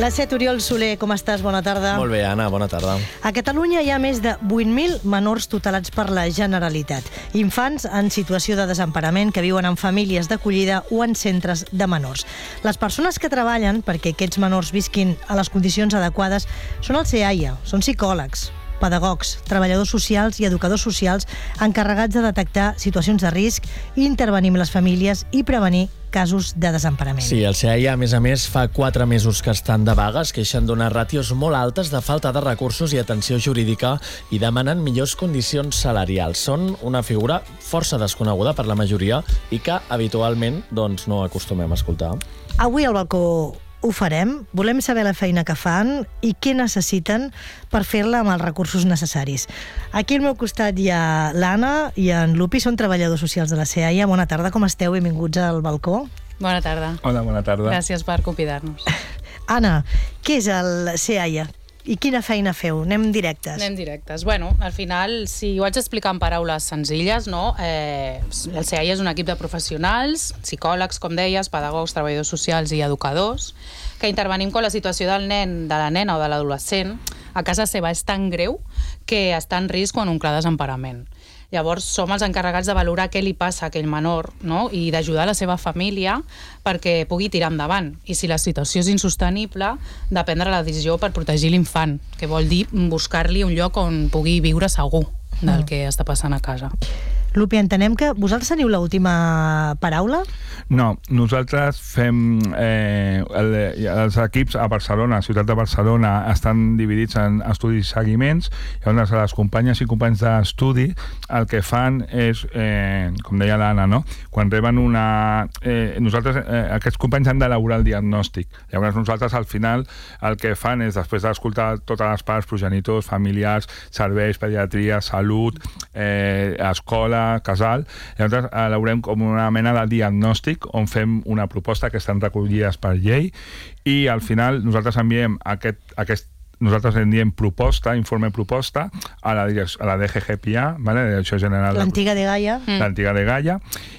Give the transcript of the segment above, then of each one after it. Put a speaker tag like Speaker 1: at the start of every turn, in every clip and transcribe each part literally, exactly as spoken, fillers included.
Speaker 1: La set, Oriol Soler, com estàs? Bona tarda.
Speaker 2: Molt bé, Anna, bona tarda.
Speaker 1: A Catalunya hi ha més de vuit mil menors tutelats per la Generalitat. Infants en situació de desemparament que viuen en famílies d'acollida o en centres de menors. Les persones que treballen perquè aquests menors visquin a les condicions adequades són el SEAIA, són psicòlegs, pedagogs, treballadors socials i educadors socials encarregats de detectar situacions de risc, intervenir amb les famílies i prevenir casos de desemparament.
Speaker 2: Sí, el SEAIA, a més a més, fa quatre mesos que estan de vaga, es queixen d'unes ràtios molt altes de falta de recursos i atenció jurídica i demanen millors condicions salarials. Són una figura força desconeguda per la majoria i que habitualment doncs, no acostumem a escoltar.
Speaker 1: Avui al balcó ho farem. Volem saber la feina que fan i què necessiten per fer-la amb els recursos necessaris. Aquí al meu costat hi ha l'Anna i en Lupi, són treballadors socials de la SEAIA. Bona tarda, com esteu? Benvinguts al balcó.
Speaker 3: Bona tarda.
Speaker 4: Hola, bona tarda.
Speaker 3: Gràcies per convidar-nos.
Speaker 1: Anna, què és el SEAIA? I quina feina feu? Anem directes.
Speaker 3: Anem directes. Bueno, al final, si ho haig d'explicar en paraules senzilles, no? Eh, el SEAIA és un equip de professionals, psicòlegs, com deies, pedagogs, treballadors socials i educadors, que intervenim quan la situació del nen, de la nena o de l'adolescent a casa seva és tan greu que està en risc o en un clar desemparament. Llavors, som els encarregats de valorar què li passa a aquell menor, no? I d'ajudar la seva família perquè pugui tirar endavant. I si la situació és insostenible, de prendre la decisió per protegir l'infant, que vol dir buscar-li un lloc on pugui viure segur del que està passant a casa.
Speaker 1: Lupi, entenem que vosaltres teniu l'última paraula?
Speaker 4: No, nosaltres fem... Eh, el, els equips a Barcelona, a Ciutat de Barcelona, estan dividits en estudis i seguiments. Llavors, les companyes i companys d'estudi el que fan és, eh, com deia l'Anna, no? Quan reben una... Eh, nosaltres, eh, aquests companys han d'elaborar el diagnòstic. Llavors, nosaltres, al final, el que fan és, després d'escoltar totes les parts, progenitors, familiars, serveis, pediatria, salut, eh, escola, casal, llavors elaborem com una mena de diagnòstic on fem una proposta que estan recollides per llei i al final nosaltres enviem aquest, aquest nosaltres en diem proposta, informe proposta, a la, a la D G G P A, ¿vale? Direcció General...
Speaker 1: L'antiga de Gaia.
Speaker 4: L'antiga de Gaia.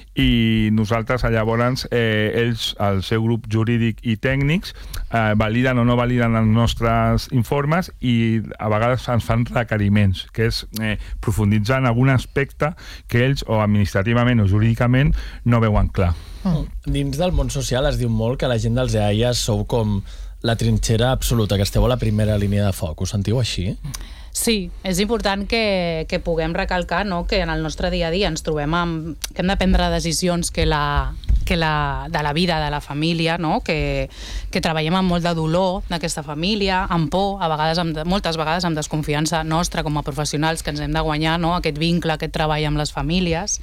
Speaker 4: I nosaltres, llavors, eh, ells, el seu grup jurídic i tècnics, eh, validen o no validen els nostres informes i a vegades ens fan requeriments, que és eh, profunditzar en algun aspecte que ells, o administrativament o jurídicament, no veuen clar.
Speaker 2: Mm. Dins del món social es diu molt que la gent dels SEAIA sou com la trinxera absoluta, que esteu a la primera línia de foc. Ho sentiu així?
Speaker 3: Sí, és important que, que puguem recalcar, no?, que en el nostre dia a dia ens trobem amb, que hem de prendre decisions que la, que la, de la vida de la família, no?, que, que treballem amb molt de dolor d'aquesta família, amb por, a vegades amb, moltes vegades amb desconfiança nostra com a professionals, que ens hem de guanyar, no?, aquest vincle, aquest treball amb les famílies.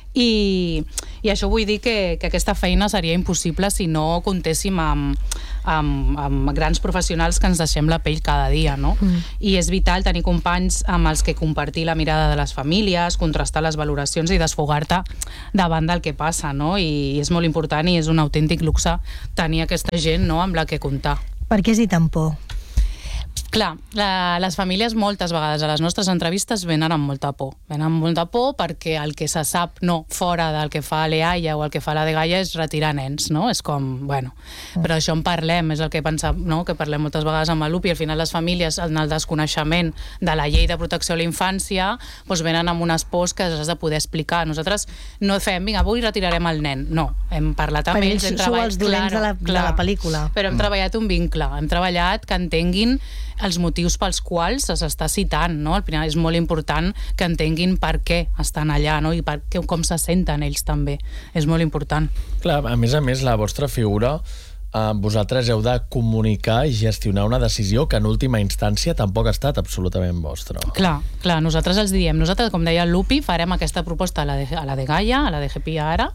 Speaker 3: I, i això vull dir que, que aquesta feina seria impossible si no comptéssim amb, amb, amb grans professionals que ens deixem la pell cada dia, no? Mm. I és vital tenir companys amb els que compartir la mirada de les famílies, contrastar les valoracions i desfogar-te davant del que passa, no? I és molt important i és un autèntic luxe tenir aquesta gent, no?, amb la que comptar.
Speaker 1: Per què has dit amb por?
Speaker 3: Clar, la, les famílies moltes vegades a les nostres entrevistes venen amb molta por. Venen amb molta por perquè el que se sap no fora del que fa l'EAIA o el que fa la de Gaia és retirar nens, no? És com, bueno, però això en parlem, és el que pensem, no?, que parlem moltes vegades amb el Lupi, i al final les famílies, en el desconeixement de la llei de protecció a la infància, doncs venen amb unes pors que has de poder explicar. Nosaltres no fem, vinga, avui retirarem el nen. No, hem parlat amb
Speaker 1: per
Speaker 3: ells, hem
Speaker 1: treballat... Sou els dolents de la, de la pel·lícula.
Speaker 3: Però hem mm. treballat un vincle, hem treballat que entenguin els motius pels quals s'està citant, no? Al final és molt important que entenguin per què estan allà, no? I per què, com se senten ells també. És molt important.
Speaker 2: Clar, a més a més, la vostra figura, eh, vosaltres heu de comunicar i gestionar una decisió que en última instància tampoc ha estat absolutament vostra.
Speaker 3: Clar, clar, nosaltres els diem, nosaltres, com deia el Lupi, farem aquesta proposta a la de, a la de Gaia, a la de G P A ara,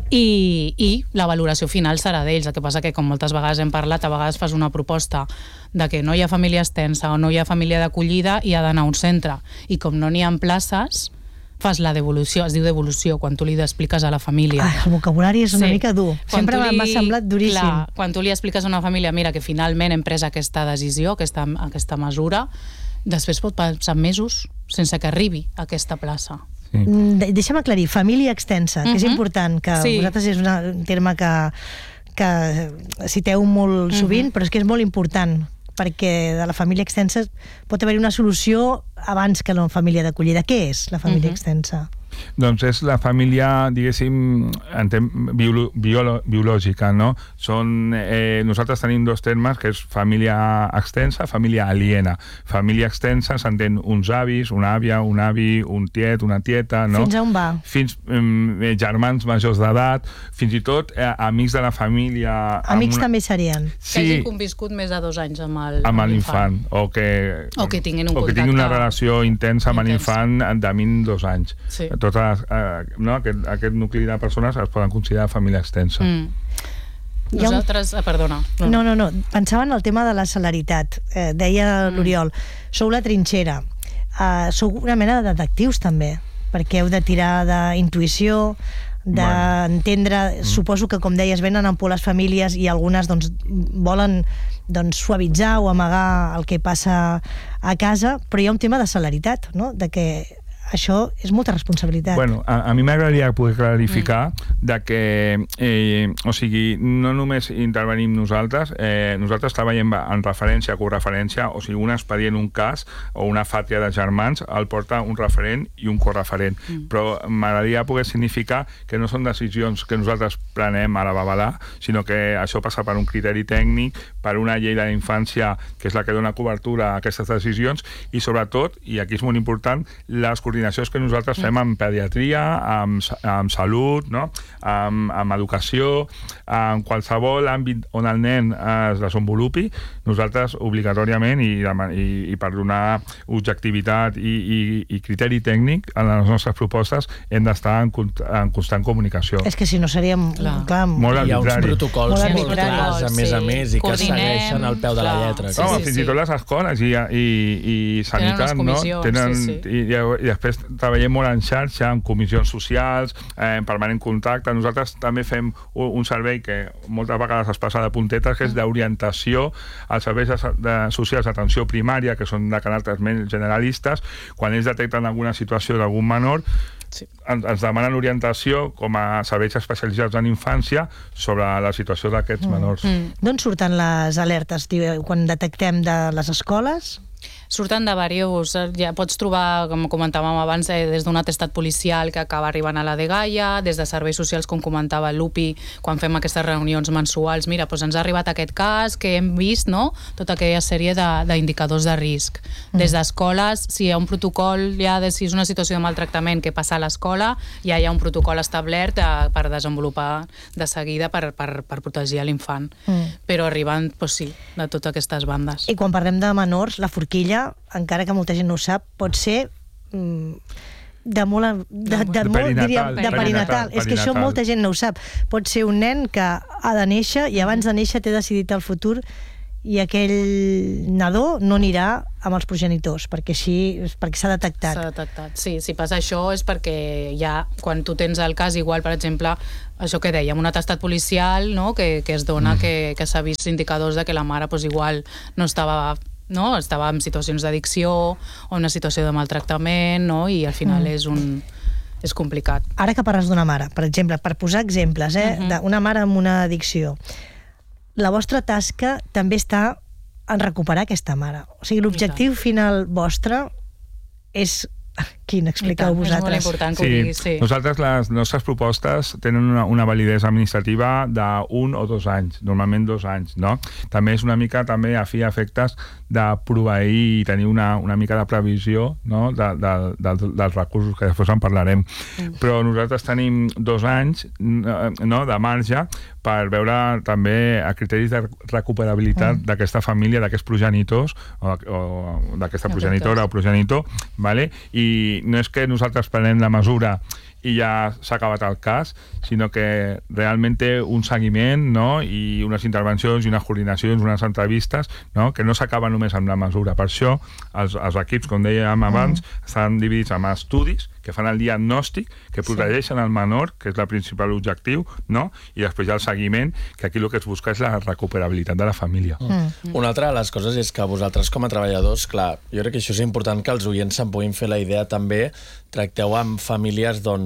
Speaker 3: i, i la valoració final serà d'ells. El que passa que, com moltes vegades hem parlat, a vegades fas una proposta de que no hi ha família extensa o no hi ha família d'acollida i ha d'anar a un centre. I com no n'hi ha places, fas la devolució, es diu devolució, quan tu li expliques a la família.
Speaker 1: Ah, el vocabulari és una
Speaker 3: sí.
Speaker 1: mica dur.
Speaker 3: Quan
Speaker 1: Sempre
Speaker 3: li...
Speaker 1: m'ha semblat duríssim.
Speaker 3: Clar, quan tu li expliques a una família, mira, que finalment hem pres aquesta decisió, aquesta, aquesta mesura, després pot passar mesos sense que arribi a aquesta plaça.
Speaker 4: Sí.
Speaker 1: Deixa'm aclarir, família extensa, que uh-huh. és important, que sí. vosaltres és una, un terme que que citeu molt sovint, uh-huh. però és que és molt important, perquè de la família extensa pot haver-hi una solució abans que la família d'acollida. Què és la família uh-huh. extensa?
Speaker 4: Doncs és la família, diguéssim, biolo, biolo, biològica, no? Són, eh, nosaltres tenim dos termes, que és família extensa, família aliena. Família extensa s'entén uns avis, una àvia, un avi, un tiet, una tieta, no?
Speaker 1: Fins a on va?
Speaker 4: Fins eh, germans majors d'edat, fins i tot eh, amics de la família...
Speaker 1: Amics
Speaker 4: una...
Speaker 1: també serien?
Speaker 3: Sí. Que hagin conviscut més de dos anys amb el
Speaker 4: amb l'infant. O que,
Speaker 3: o que tinguin un
Speaker 4: o que
Speaker 3: contacte...
Speaker 4: tinguin una relació intensa amb
Speaker 3: intens.
Speaker 4: l'infant de mínim dos anys.
Speaker 3: Sí.
Speaker 4: Totes, eh, no? aquest, aquest nucli de persones es poden considerar família extensa.
Speaker 3: Mm. Nosaltres... Ah, perdona.
Speaker 1: No. no, no, no. Pensava en el tema de la celeritat. Eh, deia mm. l'Oriol, sou la trinxera. Eh, sou una mena de detectius, també, perquè heu de tirar d'intuïció, d'entendre... Bueno. Suposo que, com deies, venen en por les famílies i algunes doncs, volen doncs, suavitzar o amagar el que passa a casa, però hi ha un tema de celeritat, no? De que això és molta responsabilitat.
Speaker 4: Bueno, a, a mi m'agradaria poder clarificar mm. de que, eh, o sigui, no només intervenim nosaltres, eh, nosaltres treballem en referència, correferència, o sigui, un expedient, un cas, o una fàtria de germans, el porta un referent i un correferent. Mm. Però m'agradaria poder significar que no són decisions que nosaltres prenem a la babalà, sinó que això passa per un criteri tècnic, per una llei de la infància, que és la que dona cobertura a aquestes decisions, i sobretot, i aquí és molt important, les coordinacions que nosaltres fem amb pediatria, amb, amb salut, no? amb, amb educació, en qualsevol àmbit on el nen es desenvolupi, nosaltres obligatòriament i, i, i per donar objectivitat i, i, i criteri tècnic en les nostres propostes hem d'estar en, en constant comunicació.
Speaker 1: És que si no seríem clar. Clar,
Speaker 4: molt
Speaker 2: hi ha uns
Speaker 4: arbitrari.
Speaker 2: protocols
Speaker 1: molt,
Speaker 2: molt clars, a més a més, i que segueixen al peu de la lletra.
Speaker 4: Sí, no, sí, fins sí. i tot les escoles i, i, i sanitat, no? Tenen, sí, sí. I, i després treballem molt en xarxa, en comissions socials, eh, en permanent contacte. Nosaltres també fem un, un servei que moltes vegades es passa de puntetes, que és d'orientació als serveis de, de socials d'atenció primària, que són de caràcter més generalistes. Quan ells detecten alguna situació d'algun menor, sí. ens, ens demanen orientació com a serveis especialitzats en infància sobre la situació d'aquests mm. menors. Mm.
Speaker 1: D'on surten les alertes, quan detectem de les escoles?
Speaker 3: Surten de diversos, ja pots trobar, com comentàvem abans, eh, des d'un atestat policial que acaba arribant a la dgaia, des de serveis socials, com comentava l'U P I, quan fem aquestes reunions mensuals, mira, doncs ens ha arribat aquest cas, que hem vist, no?, tota aquella sèrie d'indicadors de, de risc. Mm. Des d'escoles, si hi ha un protocol, ja de, si és una situació de maltractament que passa a l'escola, ja hi ha un protocol establert de, per desenvolupar de seguida per, per, per protegir l'infant. Mm. Però arribant, doncs sí, de totes aquestes bandes.
Speaker 1: I quan parlem de menors, la forquilla, encara que molta gent no ho sap, pot ser mm, de molt, de, de, de, molt diríem, de perinatal. perinatal. És que això molta gent no ho sap. Pot ser un nen que ha de néixer i abans de néixer té decidit el futur i aquell nadó no anirà amb els progenitors, perquè així perquè s'ha detectat.
Speaker 3: S'ha detectat, sí. Si passa això és perquè ja, quan tu tens el cas, igual, per exemple, això que dèiem, un atestat policial, no?, que, que es dona, mm. que, que s'ha vist indicadors de que la mare pues, igual no estava... no? Estava en situacions d'addicció o una situació de maltractament, no? I al final mm. és un... és complicat.
Speaker 1: Ara que parles d'una mare, per exemple, per posar exemples, eh, uh-huh. d'una mare amb una addicció, la vostra tasca també està en recuperar aquesta mare. O sigui, l'objectiu final vostre és... Quin, expliqueu vosaltres.
Speaker 3: És molt important que
Speaker 4: sí,
Speaker 3: ho diguis, sí.
Speaker 4: Nosaltres, les nostres propostes tenen una, una validesa administrativa d'un o dos anys, normalment dos anys, no? També és una mica també a fi efectes de proveir i tenir una, una mica de previsió, no?, de, de, de, dels recursos, que després en parlarem. Mm. Però nosaltres tenim dos anys, no?, de marge per veure també a criteris de recuperabilitat mm. d'aquesta família, d'aquests progenitors, o, o d'aquesta progenitora o progenitor, vale? I no és que nosaltres prenem la mesura i ja s'ha acabat el cas, sinó que realment té un seguiment, no?, i unes intervencions i unes coordinacions, unes entrevistes, no?, que no s'acaba només amb la mesura. Per això els, els equips, com dèiem abans, mm. estan dividits en estudis que fan el diagnòstic, que protegeixen sí. el menor, que és el principal objectiu, no?, i després hi ha el seguiment, que aquí el que es busca és la recuperabilitat de la família.
Speaker 2: Mm. Una altra de les coses és que vosaltres com a treballadors, clar, jo crec que això és important que els oients se'n puguin fer la idea també, tracteu amb famílies doncs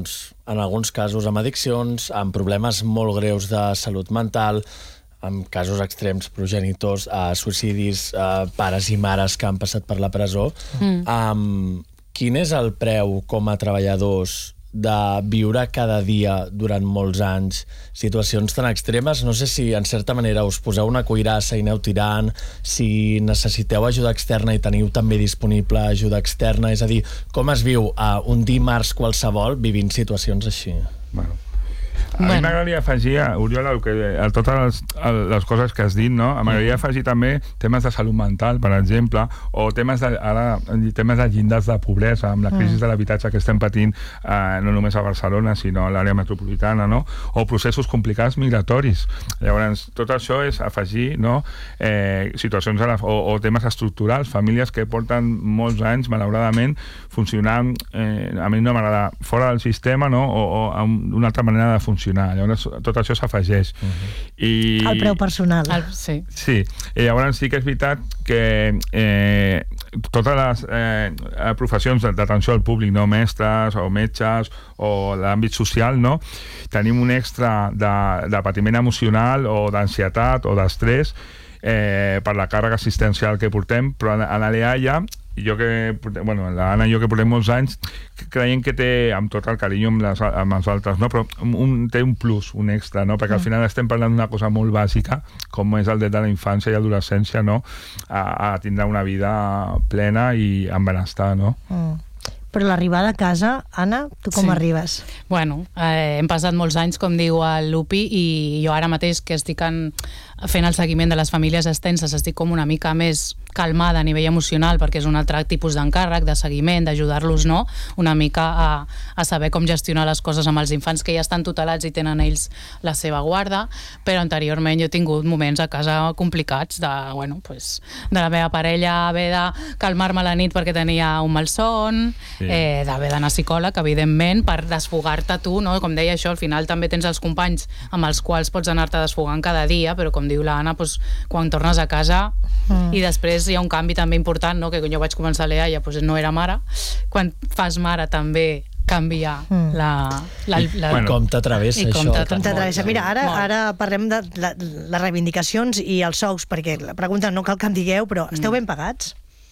Speaker 2: doncs, en alguns casos amb addiccions, amb problemes molt greus de salut mental, amb casos extrems, progenitors, eh, suïcidis, eh, pares i mares que han passat per la presó. Mm. Um, quin és el preu com a treballadors de viure cada dia durant molts anys situacions tan extremes? No sé si en certa manera us poseu una cuirassa i aneu tirant, si necessiteu ajuda externa i teniu també disponible ajuda externa, és a dir, com es viu a un dimarts qualsevol vivint situacions així?
Speaker 4: Bueno, a bueno. mi m'agradaria afegir, Oriol, el que, a totes les, les coses que has dit, no? M'agradaria afegir també temes de salut mental, per exemple, o temes de, ara, temes de llindars de pobresa, amb la crisi mm. de l'habitatge que estem patint, eh, no només a Barcelona, sinó a l'àrea metropolitana, no? O processos complicats migratoris. Llavors, tot això és afegir, no? eh, situacions a la, o, o temes estructurals, famílies que porten molts anys, malauradament, funcionant, eh, a mi no m'agrada, fora del sistema, no? O, o amb una altra manera de funcionar. Llavors, tot això s'afegeix. Uh-huh. I...
Speaker 1: El preu personal.
Speaker 3: El, sí.
Speaker 4: Sí. I llavors sí que és veritat que eh, totes les eh, professions d'atenció al públic, no? Mestres o metges o l'àmbit social, no? Tenim un extra de, de patiment emocional o d'ansietat o d'estrès eh, per la càrrega assistencial que portem, però a l'A L E A jo que, bueno, l'Anna i jo que portem molts anys, creiem que té, amb tot el carinyo amb, les, amb els altres, no? Però un, té un plus, un extra, no? Perquè al final estem parlant d'una cosa molt bàsica, com és el dret de la infància i adolescència, no? A, a tindre una vida plena i amb benestar, no?
Speaker 1: Mm. Però l'arribada a casa, Anna, tu com sí. arribes?
Speaker 3: Bueno, eh, hem passat molts anys, com diu el Lupi, i jo ara mateix que estic en, fent el seguiment de les famílies extenses, estic com una mica més calmada a nivell emocional, perquè és un altre tipus d'encàrrec, de seguiment, d'ajudar-los, no? Una mica a, a saber com gestionar les coses amb els infants que ja estan tutelats i tenen ells la seva guarda, però anteriorment jo he tingut moments a casa complicats de, bueno, pues, de la meva parella haver de calmar-me a la nit perquè tenia un malson, sí. eh, d'haver d'anar a psicòleg, evidentment, per desfogar-te tu, no? Com deia això, al final també tens els companys amb els quals pots anar-te desfogant cada dia, però com diu l'Anna, pues, quan tornes a casa mm. i després hi ha un canvi també important, no? Que quan jo vaig començar a l'E A ja pues, no era mare, quan fas mare també canvia mm. la, la, la...
Speaker 2: Bueno, com t'atravessa això?
Speaker 1: Com t'atravessa. Mira, ara, ara parlem de la, les reivindicacions i els sous, perquè la pregunta no cal que em digueu, però esteu ben pagats?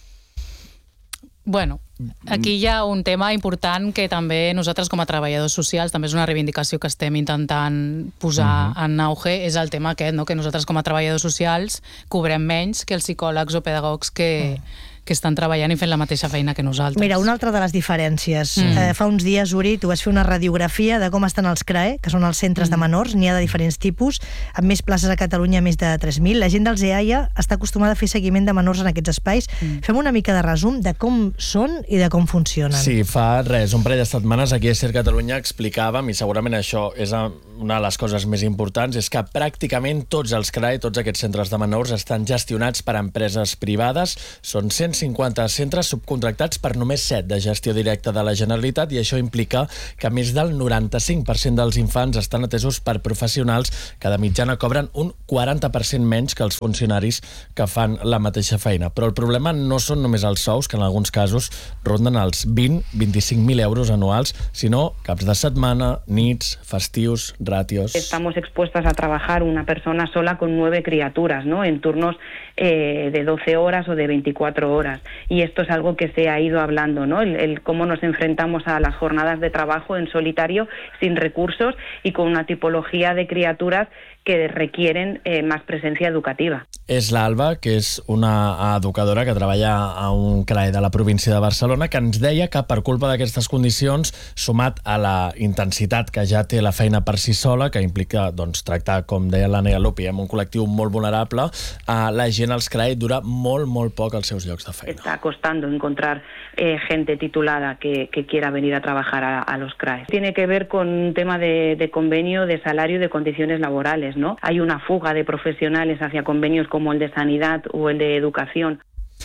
Speaker 3: Bueno, aquí hi ha un tema important que també nosaltres com a treballadors socials, també és una reivindicació que estem intentant posar uh-huh. en auge, és el tema aquest, no? Que nosaltres com a treballadors socials cobrem menys que els psicòlegs o pedagogs que, uh. que estan treballant i fent la mateixa feina que nosaltres.
Speaker 1: Mira, una altra de les diferències. Mm. Eh, fa uns dies, Uri, tu vas fer una radiografia de com estan els C R A E, que són els centres mm. de menors, n'hi ha de diferents tipus, amb més places a Catalunya, més de tres mil. La gent dels E A I A està acostumada a fer seguiment de menors en aquests espais. Mm. Fem una mica de resum de com són i de com funcionen.
Speaker 2: Sí, fa res, un parell de setmanes aquí a Ser Catalunya explicàvem, i segurament això és una de les coses més importants, és que pràcticament tots els C R A E, tots aquests centres de menors, estan gestionats per empreses privades. Són cent cinquanta centres subcontractats per només set de gestió directa de la Generalitat, i això implica que més del noranta-cinc per cent dels infants estan atesos per professionals que de mitjana cobren un quaranta per cent menys que els funcionaris que fan la mateixa feina. Però el problema no són només els sous, que en alguns casos ronden els vint a vint-i-cinc mil euros anuals, sinó caps de setmana, nits, festius, ratios...
Speaker 5: Estamos expuestas a trabajar una persona sola con nueve criaturas, ¿no? En turnos eh, de doce horas o de veinticuatro horas. Y esto es algo que se ha ido hablando, ¿no? El, el cómo nos enfrentamos a las jornadas de trabajo en solitario, sin recursos y con una tipología de criaturas que requieren eh, más presencia educativa.
Speaker 2: És l'Alba, que és una educadora que treballa a un C R A E de la província de Barcelona, que ens deia que per culpa d'aquestes condicions, sumat a la intensitat que ja té la feina per si sola, que implica doncs, tractar, com deia l'Anna i el Lupi, amb un col·lectiu molt vulnerable, eh, la gent als C R A E dura molt, molt poc als seus llocs de feina.
Speaker 5: Está costando encontrar eh, gente titulada que, que quiera venir a trabajar a, a los C R A E. Tiene que ver con un tema de, de convenio, de salario y de condiciones laborales, ¿no? Hay una fuga de profesionales hacia convenios como el de sanidad o el de educación.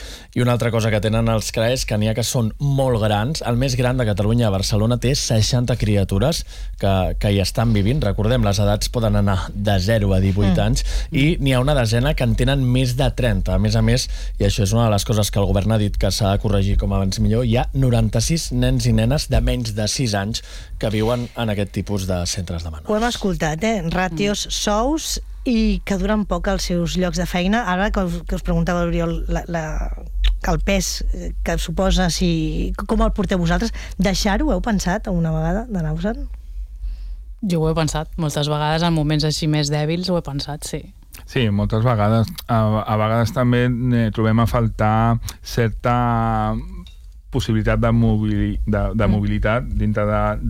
Speaker 2: I una altra cosa que tenen els C R A és que n'hi ha que són molt grans. El més gran de Catalunya, a Barcelona, té seixanta criatures que, que hi estan vivint. Recordem, les edats poden anar de zero a divuit mm. anys, i n'hi ha una desena que en tenen més de trenta. A més a més, i això és una de les coses que el govern ha dit que s'ha de corregir com abans millor, hi ha noranta-sis nens i nenes de menys de sis anys que viuen en aquest tipus de centres de menors.
Speaker 1: Ho hem escoltat, eh? Ràtios, mm. sous, i que duren poc els seus llocs de feina. Ara que us, que us preguntava l'Oriol la, la, el pes que suposa, si, com el porteu vosaltres, deixar-ho, heu pensat alguna vegada d'anar-vos-en?
Speaker 3: Jo ho he pensat moltes vegades, en moments així més dèbils ho he pensat, sí.
Speaker 4: Sí, moltes vegades. A, a vegades també eh, trobem a faltar certa possibilitat de, mobili, de, de mobilitat dintre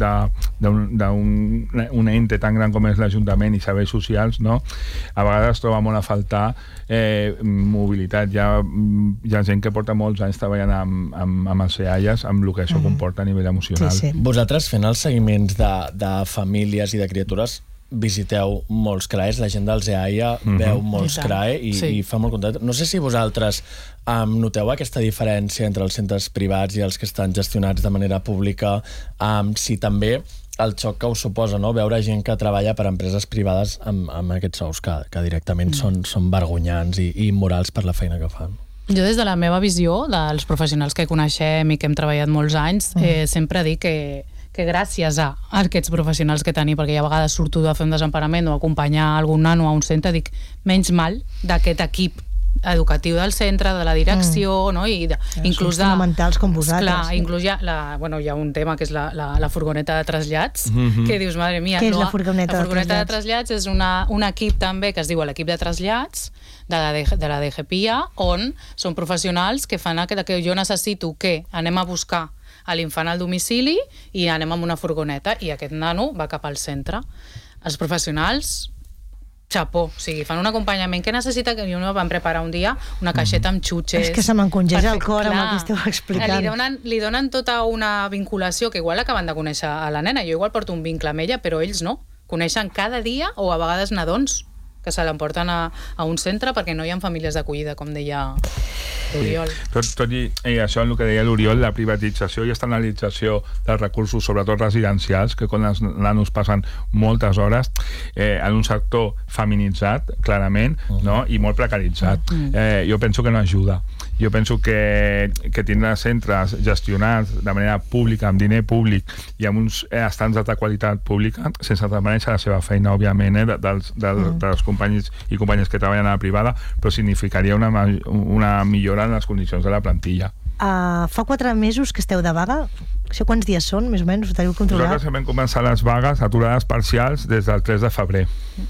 Speaker 4: d'un ente tan gran com és l'Ajuntament i serveis socials, no? A vegades troba molt a faltar eh, mobilitat. Hi ha, hi ha gent que porta molts anys treballant amb, amb, amb els EAIAs, amb el que això mm-hmm. comporta a nivell emocional.
Speaker 1: Sí, sí.
Speaker 2: Vosaltres, fent els seguiments de, de famílies i de criatures, visiteu molts C R A Es, la gent dels EAIA mm-hmm. veu molts C R A E i, sí. i fa molt contacte. No sé si vosaltres um, noteu aquesta diferència entre els centres privats i els que estan gestionats de manera pública, um, si també el xoc que us suposa, no?, veure gent que treballa per empreses privades amb, amb aquests sous que, que directament mm. són, són vergonyants i, i immorals per la feina que fan.
Speaker 3: Jo, des de la meva visió, dels professionals que coneixem i que hem treballat molts anys, mm. eh, sempre dic que que gràcies a aquests professionals que tenim, perquè ja a vegades surto de fer un desemparament o acompanyar algun nano a un centre, dic, menys mal d'aquest equip educatiu del centre, de la direcció, mm. no? I de, ja, inclús de...
Speaker 1: fonamentals com vosaltres.
Speaker 3: Clar, sí. inclús hi ha, la, bueno, hi ha un tema que és la, la, la furgoneta de trasllats, mm-hmm. que dius, madre mia...
Speaker 1: Què és
Speaker 3: no,
Speaker 1: la furgoneta,
Speaker 3: la furgoneta
Speaker 1: de,
Speaker 3: de trasllats? És una, un equip també que es diu l'equip de trasllats de la, de, de la D G P I A, on són professionals que fan aquest, que jo necessito que anem a buscar a l'infant al domicili i anem amb una furgoneta i aquest nano va cap al centre. Els professionals, xapó, o sigui, fan un acompanyament que necessita, que jo no van preparar un dia una caixeta amb xutxes.
Speaker 1: És que se m'encongeix el cor amb el que esteu explicant.
Speaker 3: Li donen, li donen tota una vinculació que igual acaben de conèixer a la nena. Jo igual porto un vincle amb ella, però ells no. Coneixen cada dia o a vegades nadons que se l'emporten a, a un centre perquè no hi ha famílies d'acollida, com deia l'Oriol. Sí.
Speaker 4: Tot, tot i, i això, el que deia l'Oriol, la privatització i externalització dels recursos, sobretot residencials, que quan els nanos passen moltes hores eh, en un sector feminitzat, clarament, uh-huh. no? I molt precaritzat. Uh-huh. Eh, jo penso que no ajuda. Jo penso que, que tindrà centres gestionats de manera pública, amb diner públic i amb uns estàndards de qualitat pública, sense desmereixer la seva feina, òbviament, eh, dels, dels, uh-huh. dels companys i companyes que treballen a la privada, però significaria una, una millora en les condicions de la plantilla.
Speaker 1: Uh, fa quatre mesos que esteu de vaga. Això quants dies són, més o menys? Ho teniu controlat?
Speaker 4: Nosaltres vam començar les vagues, aturades parcials, des del tres de febrer.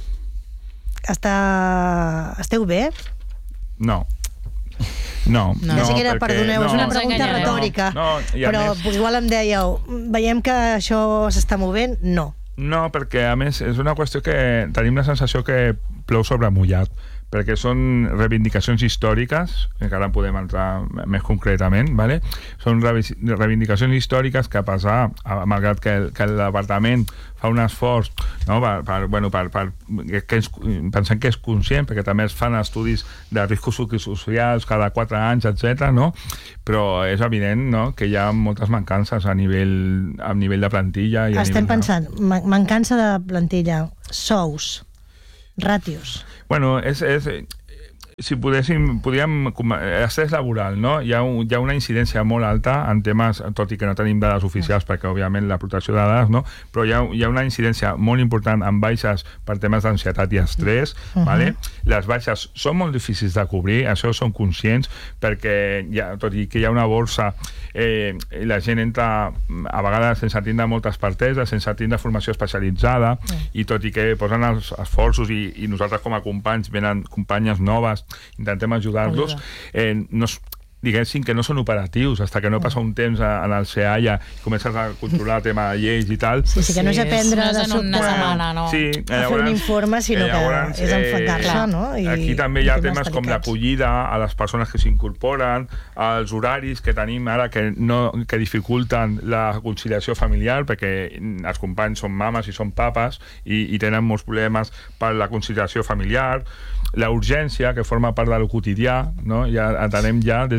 Speaker 1: Està... Esteu bé?
Speaker 4: No. No,
Speaker 1: no, no sé que era, perquè... perdoneu, no, és una pregunta retòrica, no, no, però més... igual em dèieu, veiem que això s'està movent? No.
Speaker 4: No, perquè a més és una qüestió que tenim la sensació que plou sobre mullat, perquè són reivindicacions històriques, encara en podem entrar més concretament, ¿vale? Són reivindicacions històriques que passar, malgrat que el, que el departament fa un esforç, no? per, per, bueno, per, per, que és, pensem que és conscient, perquè també es fan estudis de riscos socials cada quatre anys, etcètera, no? Però és evident, no?, que hi ha moltes mancances a nivell, a nivell de plantilla. I
Speaker 1: Estem
Speaker 4: a nivell,
Speaker 1: pensant, no? mancança de plantilla, sous, ràtios.
Speaker 4: Bueno, és, és, si podéssim, podríem... Estrès laboral, no? Hi ha, un, hi ha una incidència molt alta en temes, tot i que no tenim dades oficials, perquè, òbviament, la protecció de dades, no? Però hi ha, hi ha una incidència molt important en baixes per temes d'ansietat i estrès, uh-huh. ¿vale? Les baixes són molt difícils de cobrir, això som conscients, perquè, ja, tot i que hi ha una borsa, eh, la gent entra a vegades sense tindre moltes parteses, sense tindre formació especialitzada, uh-huh. i tot i que posen els esforços i, i nosaltres com a companys venen companyes noves, intentem ajudar-los, eh, no, diguéssim que no són operatius, fins que no passa un temps a, en el SEAIA i comences a controlar el tema de lleis i tal.
Speaker 1: Sí, sí, que no és aprendre
Speaker 3: sí,
Speaker 1: de sobte
Speaker 3: una setmana, no.
Speaker 4: Sí,
Speaker 1: a fer un informe, sinó eh, llavors, que és enfocar-se,
Speaker 4: eh,
Speaker 1: no? I,
Speaker 4: aquí també hi ha temes com l'acollida a les persones que s'incorporen, els horaris que tenim ara que, no, que dificulten la conciliació familiar, perquè els companys són mames i són papes i, i tenen molts problemes per la conciliació familiar, la urgència, que forma part del quotidià, no? Ja entenem ja des de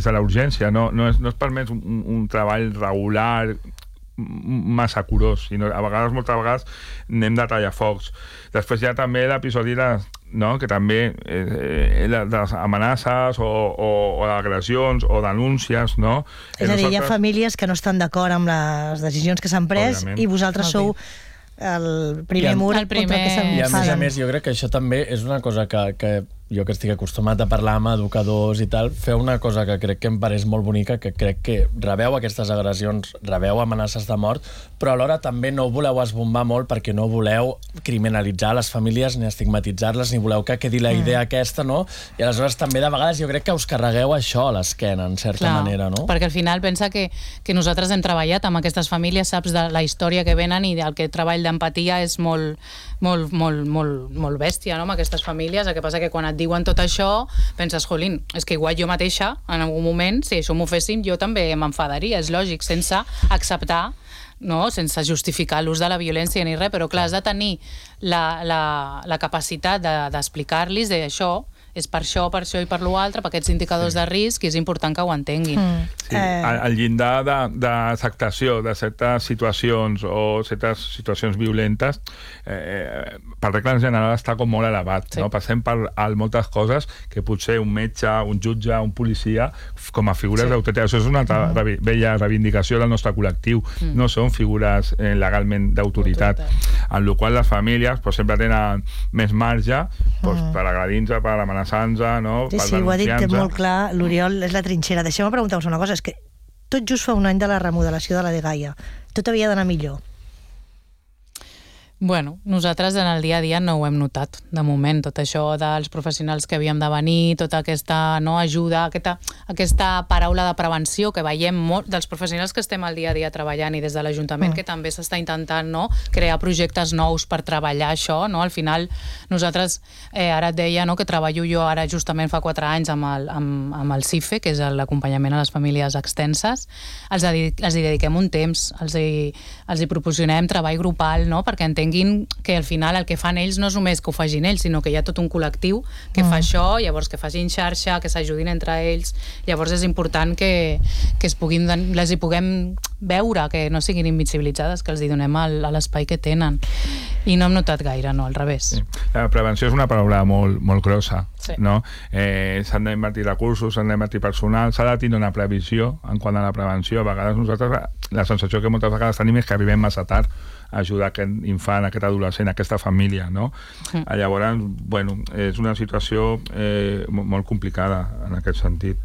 Speaker 4: a la urgència, no, no, és, no es permet un, un treball regular massa curós, sinó a vegades, moltes vegades, anem de tallafocs. Després hi ha també l'episodi de, no? que també eh, de les amenaces o, o, o agressions o denúncies, no?
Speaker 1: És a dir, nosaltres... hi ha famílies que no estan d'acord amb les decisions que s'han pres Òbviament. I vosaltres sou el primer mur el primer... contra el que s'enfaden.
Speaker 2: I a més a més, jo crec que això també és una cosa que, que jo que estic acostumat a parlar amb educadors i tal, feu una cosa que crec que em pareix molt bonica, que crec que rebeu aquestes agressions, rebeu amenaces de mort, però alhora també no voleu esbombar molt perquè no voleu criminalitzar les famílies ni estigmatitzar-les, ni voleu que quedi la idea mm. aquesta, no? I aleshores també de vegades jo crec que us carregueu això a l'esquena, en certa
Speaker 3: Clar,
Speaker 2: manera, no?
Speaker 3: Perquè al final pensa que, que nosaltres hem treballat amb aquestes famílies, saps de la història que venen i el que treball d'empatia és molt, molt, molt, molt, molt bèstia, no?, amb aquestes famílies. El que passa que quan et diuen tot això, penses, jolín, és que igual jo mateixa, en algun moment, si això m'ho fessin, jo també m'enfadaria, és lògic, sense acceptar, no? Sense justificar l'ús de la violència ni res, però clar, has de tenir la, la, la capacitat d'explicar-los de, d'això, és per això, per això i per l'altre, per aquests indicadors sí. de risc, i és important que ho entenguin. Mm.
Speaker 4: Sí, eh... el llindar d'acceptació de, de certes situacions o certes situacions violentes, eh, per regla en general està com molt elevat. Sí. No? Passem per moltes coses que potser un metge, un jutge, un policia, com a figures sí. d'autoritat. Això és una altra mm. vella reivindicació del nostre col·lectiu. Mm. No són figures eh, legalment d'autoritat. En la qual les famílies pues, sempre tenen més marge pues, mm. per agredir-nos, per amenaçar no?
Speaker 1: Sí, sí, ho ha dit molt clar l'Oriol, és la trinxera. Deixeu-me preguntar-vos una cosa, és que tot just fa un any de la remodelació de la dgaia, tot havia d'anar millor.
Speaker 3: Bueno, nosaltres en el dia a dia no ho hem notat, de moment, tot això dels professionals que havíem de venir, tota aquesta no, ajuda, aquesta, aquesta paraula de prevenció que veiem molt dels professionals que estem al dia a dia treballant i des de l'Ajuntament, mm. que també s'està intentant no, crear projectes nous per treballar això, no? Al final nosaltres, eh, ara et deia no, que treballo jo ara justament fa quatre anys amb el, amb, amb el C I F E, que és l'acompanyament a les famílies extenses, els, els hi dediquem un temps, els hi, els hi proporcionem treball grupal, no? Perquè entenc que al final el que fan ells no és només que ho facin ells, sinó que hi ha tot un col·lectiu que mm. fa això, llavors que facin xarxa, que s'ajudin entre ells, llavors és important que, que es puguin, les hi puguem veure, que no siguin invisibilitzades, que els hi donem el, l'espai que tenen. I no hem notat gaire, no, al revés.
Speaker 4: Sí. La prevenció és una paraula molt, molt grossa,
Speaker 3: sí.
Speaker 4: no? Eh, s'han d'invertir recursos, s'han d'invertir personal, s'ha de tenir una previsió en quant a la prevenció. A vegades nosaltres, la sensació que moltes vegades tenim és que arribem massa tard a ajudar aquest infant, aquest adolescent, aquesta família, no? Sí. Llavors, bueno, és una situació eh, molt complicada en aquest sentit.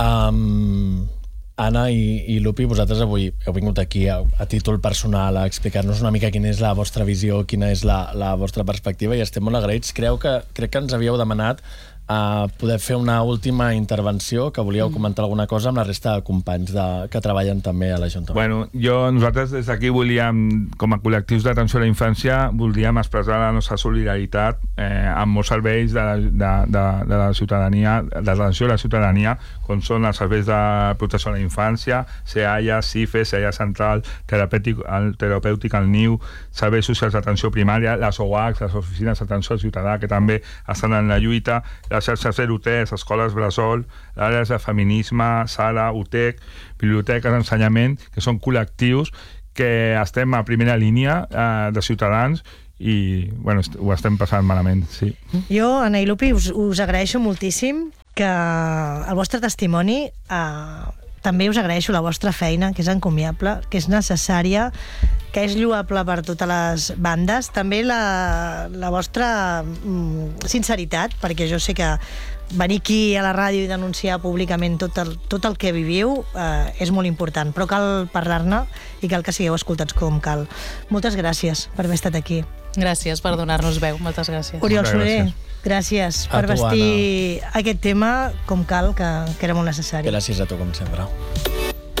Speaker 2: Um, Anna i, i Lupi, vosaltres avui heu vingut aquí a, a títol personal a explicar-nos una mica quina és la vostra visió, quina és la, la vostra perspectiva, i estem molt agraïts. Creu que, crec que ens havíeu demanat a poder fer una última intervenció, que volíeu comentar alguna cosa amb la resta de companys de, que treballen també a l'Ajuntament.
Speaker 4: Bueno, jo, nosaltres des d'aquí volíem, com a col·lectius d'atenció a la infància, volíem expressar la nostra solidaritat eh, amb molts serveis de la, de, de, de la ciutadania, d'atenció a la ciutadania, com són els serveis de protecció a la infància, CEAIA, C I F E, CEAIA Central, terapèutic, el terapèutic al Niu, serveis socials d'atenció primària, les O A C, les oficines d'atenció al ciutadà, que també estan en la lluita, la xarxa zero tres, escoles bressol, àrees de feminisme, sala, U T E C, biblioteques d'ensenyament, que són col·lectius que estem a primera línia eh, de ciutadans i bueno, ho estem passant malament, sí.
Speaker 1: Jo, Anna i Lupi, us, us agraeixo moltíssim que el vostre testimoni, eh, també us agraeixo la vostra feina, que és encomiable, que és necessària, que és lloable per totes les bandes, també la, la vostra mm, sinceritat, perquè jo sé que venir aquí a la ràdio i denunciar públicament tot el, tot el que viviu eh, és molt important, però cal parlar-ne i cal que sigueu escoltats com cal. Moltes gràcies per haver estat aquí.
Speaker 3: Gràcies per donar-nos veu, moltes gràcies.
Speaker 1: Oriol Soler, gràcies per
Speaker 2: tu,
Speaker 1: vestir Anna. Aquest tema com cal, que, que era molt necessari.
Speaker 2: Gràcies a tu, com sempre.